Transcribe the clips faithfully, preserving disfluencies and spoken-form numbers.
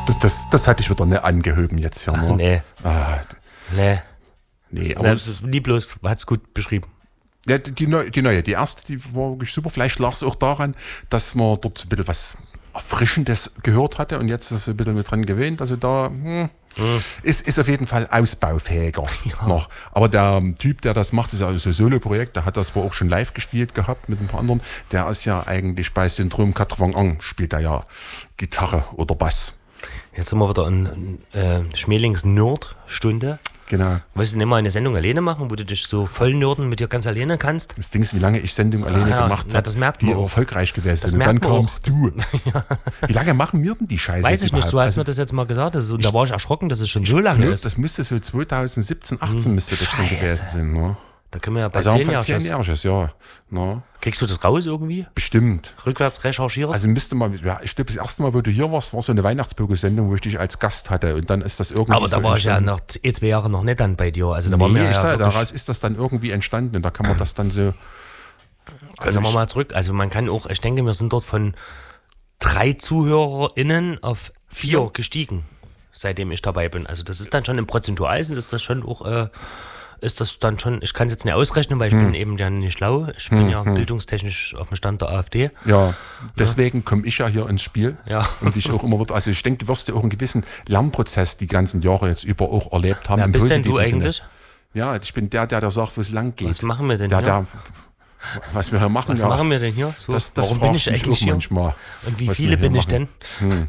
Das, das, das hatte ich wieder nicht angehoben jetzt hier. Ne? Nee. Ah, Nee. nee, Das, aber das ist lieblos, hat es gut beschrieben. Ja, die, die, neue, die neue, die erste, die war wirklich super. Vielleicht lag es auch daran, dass man dort ein bisschen was Erfrischendes gehört hatte und jetzt ist ein bisschen mit dran gewöhnt. Also da hm, mhm. ist, ist auf jeden Fall ausbaufähiger ja. noch. Aber der Typ, der das macht, ist ja also ein Solo-Projekt, der hat das wohl auch schon live gespielt gehabt mit ein paar anderen. Der ist ja eigentlich bei Syndrom quatre vingt un, spielt er ja Gitarre oder Bass. Jetzt sind wir wieder in äh, Schmelings-Nerd-Stunde. Genau. Willst du nicht mal eine Sendung alleine machen, wo du dich so voll nerden mit dir ganz alleine kannst? Das Ding ist, wie lange ich Sendung alleine ja, gemacht habe, die auch. erfolgreich gewesen sind. Und dann kamst du. ja. Wie lange machen wir denn die Scheiße? Weiß ich nicht, du hast also, mir das jetzt mal gesagt. Also, da war ich erschrocken, dass es schon so lange glaub, ist. Das müsste so zwanzig siebzehn, achtzehn hm, müsste das schon gewesen sein. Ne? Da können wir ja bei also zehn Jahren. zehnjähriges, ja. No. Kriegst du das raus irgendwie? Bestimmt. Rückwärts recherchiert? Also müsste man, ja, ich glaube, das erste Mal, wo du hier warst, war so eine Weihnachtsbürger-Sendung, wo ich dich als Gast hatte. Und dann ist das irgendwie. Aber da so war ich ja noch eh zwei Jahre noch nicht dann bei dir. Also da nee, war mir ich ja sag, daraus ist das dann irgendwie entstanden und da kann man das dann so. Also sagen wir mal zurück. Also man kann auch, ich denke, wir sind dort von drei ZuhörerInnen auf vier ja. gestiegen, seitdem ich dabei bin. Also das ist dann schon im Prozentualen, ist das schon auch. Äh, ist das dann schon, ich kann es jetzt nicht ausrechnen, weil ich hm. bin eben ja nicht schlau. Ich bin hm, ja hm. bildungstechnisch auf dem Stand der AfD. Ja, deswegen ja. komme ich ja hier ins Spiel. Ja. Und ich auch immer, also ich denke, du wirst ja auch einen gewissen Lernprozess die ganzen Jahre jetzt über auch erlebt haben. Wer bist denn du eigentlich? Sinne. Ja, ich bin der, der da sagt, wo es lang geht. Was machen wir denn der, hier? Der, was wir hier machen. Was ja, machen wir denn hier? So, das, das warum bin ich eigentlich hier? Manchmal, und wie viele bin ich denn? Hm.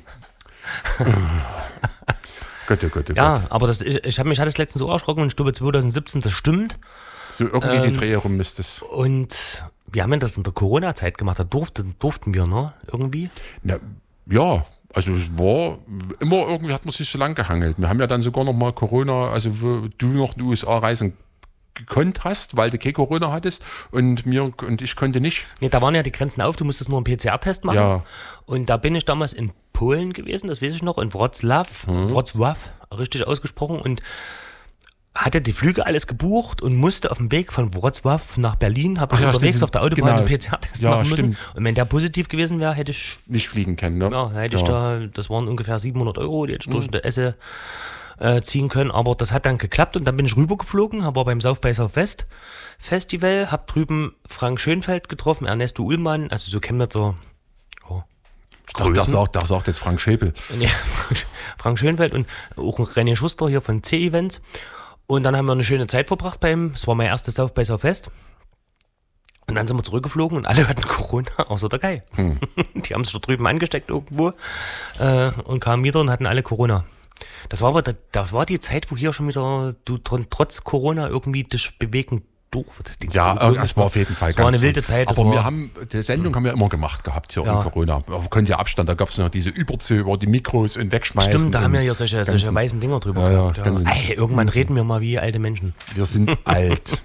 Gott, oh Gott, oh ja, Gott. aber das, ich, ich habe mich hat es letztens so erschrocken und ich glaube zwanzig siebzehn, das stimmt. So irgendwie ähm, die Dreh herum ist es. Und wir haben ja das in der Corona-Zeit gemacht, da durften, durften wir, ne? Irgendwie? Na, ja, also es war immer irgendwie hat man sich so lang gehangelt. Wir haben ja dann sogar noch mal Corona, also wo du noch in die U S A reisen gekonnt hast, weil du kein Corona hattest und mir und ich konnte nicht. Nee, da waren ja die Grenzen auf, du musstest nur einen P C R-Test machen. Ja. Und da bin ich damals in Polen gewesen, das weiß ich noch, in Wrocław, hm. Wrocław, richtig ausgesprochen, und hatte die Flüge alles gebucht und musste auf dem Weg von Wrocław nach Berlin, habe ich ja, unterwegs stimmt, auf der Autobahn genau. einen P C R-Test ja, machen müssen. Stimmt. Und wenn der positiv gewesen wäre, hätte ich nicht fliegen können, ne? Ja, hätte ja. ich da, das waren ungefähr siebenhundert Euro, die hätte ich durch die Esse äh, ziehen können, aber das hat dann geklappt und dann bin ich rübergeflogen, war beim South by Southwest Festival, hab drüben Frank Schönfeld getroffen, Ernesto Ullmann, also so Chemnitzer. Oh, Ach, das sagt, das sagt jetzt Frank Schäpel. Ja, Frank Schönfeld und auch René Schuster hier von C-Events. Und dann haben wir eine schöne Zeit verbracht beim, es war mein erstes South by Southwest. Und dann sind wir zurückgeflogen und alle hatten Corona, außer der Kai. Hm. Die haben sich da drüben angesteckt irgendwo äh, und kamen wieder und hatten alle Corona. Das war aber, das war die Zeit, wo hier schon wieder du trotz Corona irgendwie dich bewegen durch. Das Ding ja, so es war auf jeden Fall das ganz war eine wilde Zeit. Aber wir haben, die Sendung haben wir immer gemacht gehabt hier ja. in Corona. Wir konnten ja Abstand, da gab es noch diese Überzöber, die Mikros und wegschmeißen. Stimmt, da haben wir ja solche, solche ganzen, weißen Dinger drüber ja, gehabt. Ja. Ey, irgendwann reden wir mal wie alte Menschen. Wir sind alt.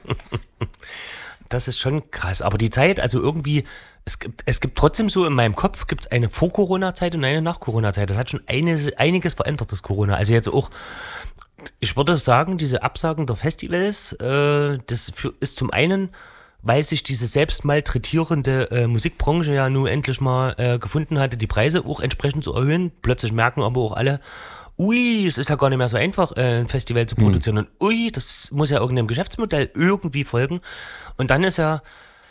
Das ist schon krass. Aber die Zeit, also irgendwie, es gibt, es gibt trotzdem so in meinem Kopf, gibt es eine Vor-Corona-Zeit und eine Nach-Corona-Zeit. Das hat schon eine, einiges verändert, das Corona. Also jetzt auch, ich würde sagen, diese Absagen der Festivals, äh, das für, ist zum einen, weil sich diese selbst malträtierende äh, Musikbranche ja nun endlich mal äh, gefunden hatte, die Preise auch entsprechend zu erhöhen. Plötzlich merken aber auch alle, ui, es ist ja gar nicht mehr so einfach, äh, ein Festival zu produzieren. Hm. Und ui, das muss ja irgendeinem Geschäftsmodell irgendwie folgen. Und dann ist ja,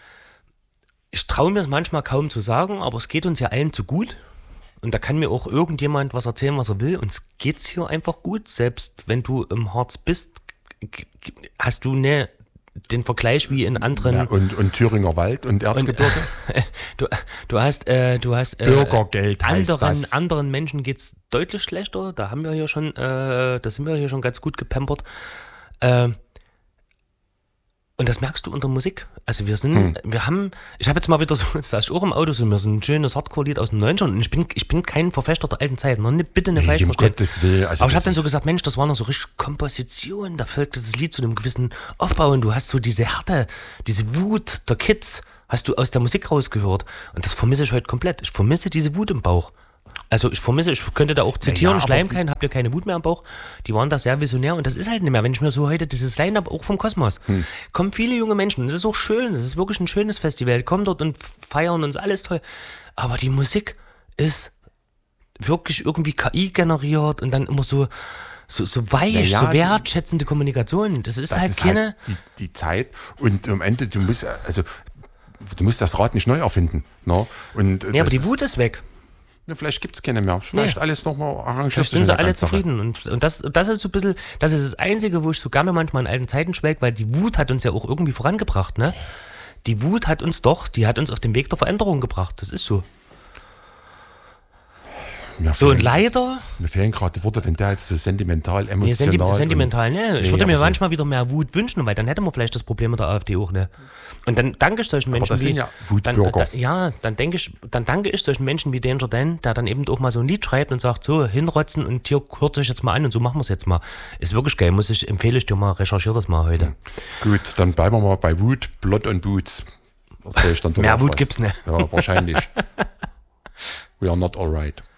ich traue mir es manchmal kaum zu sagen, aber es geht uns ja allen zu gut. Und da kann mir auch irgendjemand was erzählen, was er will. Und es geht's hier einfach gut. Selbst wenn du im Harz bist, hast du ne den Vergleich wie in anderen. Ja, und, und Thüringer Wald und Erzgebirge. Und, äh, du, du hast, äh, du hast äh, Bürgergeld heißt anderen, das. Anderen Menschen geht's deutlich schlechter. Da haben wir hier schon, äh, da sind wir hier schon ganz gut gepampert. Äh, Und das merkst du unter Musik. Also wir sind, hm. wir haben, ich habe jetzt mal wieder so, saß ich auch im Auto, so mir so ein schönes Hardcore-Lied aus den neunzigern und ich bin, ich bin kein Verfechter der alten Zeit, ne? Bitte eine falsch verstehen. Also aber ich habe dann so gesagt, Mensch, das war noch so richtig Komposition, da folgte das Lied zu einem gewissen Aufbau und du hast so diese Härte, diese Wut der Kids, hast du aus der Musik rausgehört und das vermisse ich heute komplett. Ich vermisse diese Wut im Bauch. Also ich vermisse, ich könnte da auch zitieren, ja, ja, Schleimkein, habt ihr keine Wut mehr am Bauch? Die waren da sehr visionär und das ist halt nicht mehr. Wenn ich mir so heute dieses Line-Up auch vom Kosmos, hm. kommen viele junge Menschen, das ist auch schön, das ist wirklich ein schönes Festival, die kommen dort und feiern und ist alles toll. Aber die Musik ist wirklich irgendwie K I generiert und dann immer so, so, so weich, ja, so wertschätzende Kommunikation. Das ist das halt ist keine... halt die, die Zeit und am Ende, du musst, also, du musst das Rad nicht neu erfinden. Ne? Und Nee, aber die Wut ist weg. Ja, vielleicht gibt es keine mehr. Vielleicht nee. alles nochmal arrangiert. Vielleicht sind sie alle zufrieden. Und, und das, das ist so ein bisschen, das ist das Einzige, wo ich so gerne manchmal in alten Zeiten schwelge, weil die Wut hat uns ja auch irgendwie vorangebracht, ne? Die Wut hat uns doch, die hat uns auf den Weg der Veränderung gebracht. Das ist so. Mir so, fehlen, und leider... Mir fehlen gerade die Worte, wenn der jetzt so sentimental, emotional... Nee, senti- sentimental, ne? Ich nee, würde mir so manchmal wieder mehr Wut wünschen, weil dann hätten wir vielleicht das Problem mit der AfD auch, ne? Und dann danke ich solchen Menschen aber das wie... sind ja Wutbürger. Dann, da, ja, dann, denke ich, dann danke ich solchen Menschen wie Danger Dan, der dann eben auch mal so ein Lied schreibt und sagt, so, hinrotzen und hier hört euch jetzt mal an und so machen wir es jetzt mal. Ist wirklich geil, muss ich, empfehle ich dir mal, recherchiere das mal heute. Gut, dann bleiben wir mal bei Wut, Blood und Boots. Mehr Wut was. Gibt's nicht. Ja, wahrscheinlich. We are not alright.